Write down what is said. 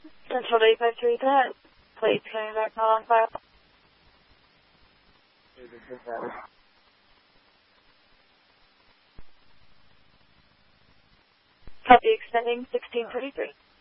Central 85310. Please coming back not on file. Copy extending 1633.